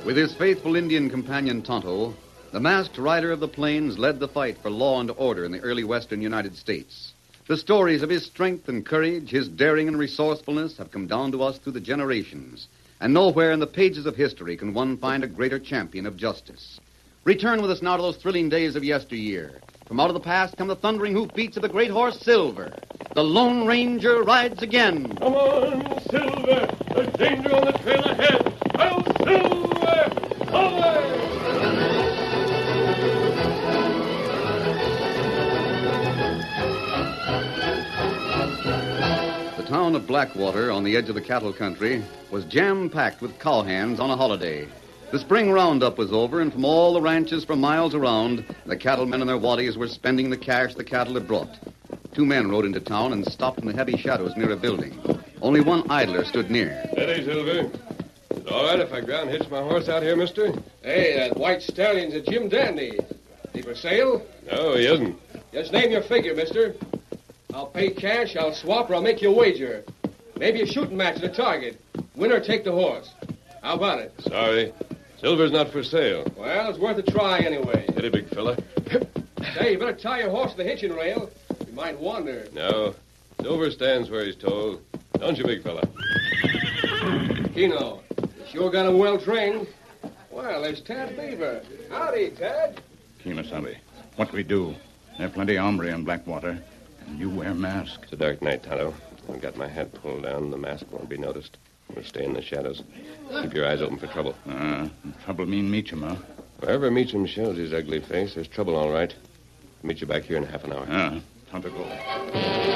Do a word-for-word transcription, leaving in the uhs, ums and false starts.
With his faithful Indian companion Tonto, the masked rider of the plains led the fight for law and order in the early western United States. The stories of his strength and courage, his daring and resourcefulness have come down to us through the generations. And nowhere in the pages of history can one find a greater champion of justice. Return with us now to those thrilling days of yesteryear. From out of the past come the thundering hoofbeats of the great horse Silver. The Lone Ranger rides again. Come on, Silver. There's danger on the trail ahead. Oh, Silver! Away! The town of Blackwater, on the edge of the cattle country, was jam-packed with cowhands on a holiday. The spring roundup was over, and from all the ranches for miles around, the cattlemen and their waddies were spending the cash the cattle had brought. Two men rode into town and stopped in the heavy shadows near a building. Only one idler stood near. Steady, Silver. Is it all right if I ground hitch my horse out here, mister? Hey, that white stallion's a Jim Dandy. Is he for sale? No, he isn't. Just name your figure, mister. I'll pay cash, I'll swap, or I'll make you a wager. Maybe a shooting match at a target. Winner take the horse. How about it? Sorry. Silver's not for sale. Well, it's worth a try anyway. Steady, big fella. Hey, you better tie your horse to the hitching rail. You might wander. No. Silver stands where he's told. Don't you, big fella? Keno, you sure got him well trained. Well, there's Tad Beaver. Howdy, Tad. Kemosabe, what we do? There are plenty of hombre in Blackwater, and you wear mask. It's a dark night, Tonto. I've got my hat pulled down. The mask won't be noticed. We'll stay in the shadows. Keep your eyes open for trouble. Uh, trouble mean Meacham, huh? Wherever Meacham shows his ugly face, there's trouble, all right. Meet you back here in half an hour. Ah, Tonto go.